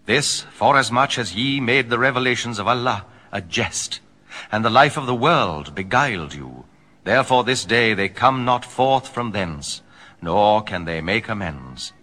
This, forasmuch as ye made the revelations of Allah a jest, and the life of the world beguiled you. Therefore this day they come not forth from thence, nor can they make amends.